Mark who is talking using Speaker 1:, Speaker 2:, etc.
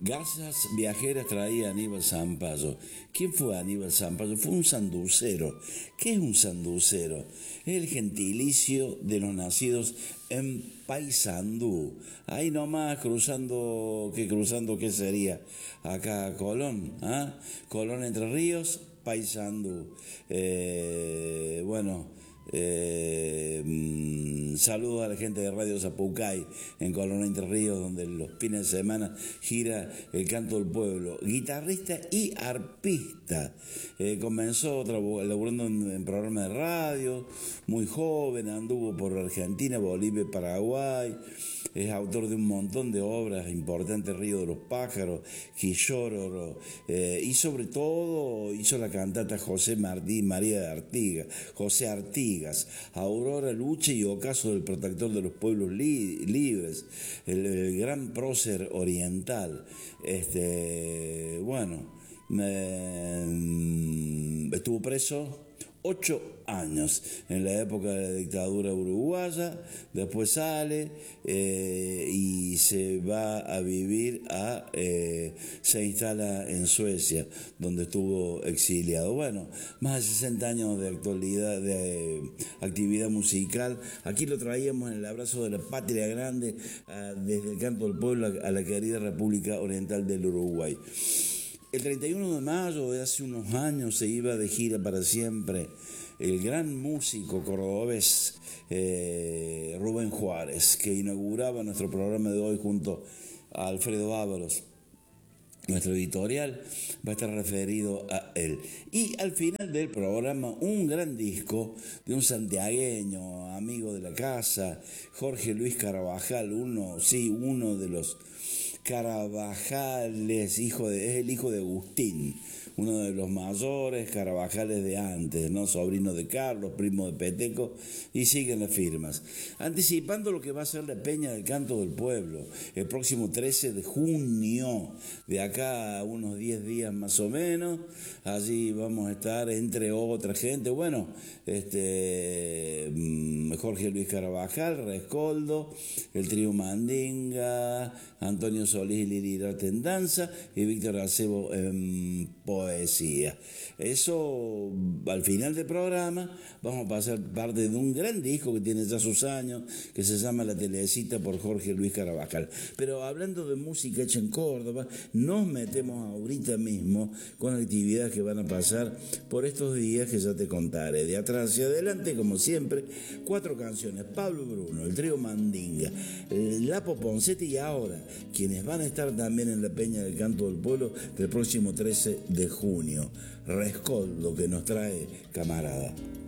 Speaker 1: Garzas viajeras traía Aníbal Zampayo. ¿Quién fue Aníbal Zampayo? Fue un sanducero. ¿Qué es un sanducero? Es el gentilicio de los nacidos en Paysandú. Ahí nomás cruzando, ¿qué sería? Acá Colón, ¿ah? Colón Entre Ríos, Paysandú. Saludos a la gente de Radio Zapucay en Colón Entre Ríos, donde los fines de semana gira el canto del pueblo. Guitarrista y arpista. Comenzó laburando en programas de radio, muy joven, anduvo por Argentina, Bolivia y Paraguay. Es autor de un montón de obras importantes, Río de los Pájaros, Quillóroro, y sobre todo hizo la cantata José María de Artigas, José Artigas, Aurora Luche y Ocaso del Protector de los Pueblos Libres, el gran prócer oriental. Estuvo preso 8 años en la época de la dictadura uruguaya, después sale y se va a vivir se instala en Suecia, donde estuvo exiliado. Bueno, más de 60 años de actualidad, de actividad musical. Aquí lo traíamos en el abrazo de la patria grande, desde el canto del pueblo a la querida República Oriental del Uruguay. El 31 de mayo de hace unos años se iba de gira para siempre el gran músico cordobés Rubén Juárez, que inauguraba nuestro programa de hoy junto a Alfredo Ábalos. Nuestro editorial va a estar referido a él. Y al final del programa, un gran disco de un santiagueño, amigo de la casa, Jorge Luis Carabajal, uno de los Carabajales, es el hijo de Agustín, uno de los mayores Carabajales de antes, ¿no? Sobrino de Carlos, primo de Peteco, y siguen las firmas. Anticipando lo que va a ser la Peña del Canto del Pueblo, el próximo 13 de junio, de acá a unos 10 días más o menos. Allí vamos a estar, entre otra gente, Jorge Luis Carabajal, Rescoldo, el trío Mandinga, Antonio Solís y Lili en danza y Víctor Acebo en poesía. Eso, al final del programa, vamos a pasar parte de un gran disco que tiene ya sus años, que se llama La Telecita por Jorge Luis Carabajal. Pero hablando de música hecha en Córdoba, nos metemos ahorita mismo con actividades que van a pasar por estos días que ya te contaré. De atrás hacia adelante, como siempre, 4 canciones. Pablo Bruno, el trío Mandinga, Lapo Poncetti y ahora, quienes van a estar también en la Peña del Canto del Pueblo del próximo 13 de junio. Rescoldo, que nos trae Camarada.